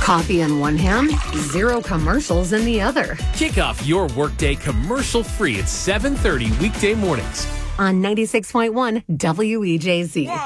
Coffee in one hand, zero commercials in the other. Kick off your workday commercial-free at 7:30 weekday mornings On 96.1 WEJZ.